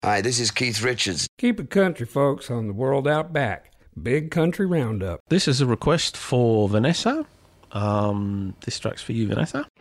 Hi, this is Keith Richards. Keep it country, folks, on the World Out Back. Big Country Roundup. This is a request for Vanessa. This track's for you, Vanessa.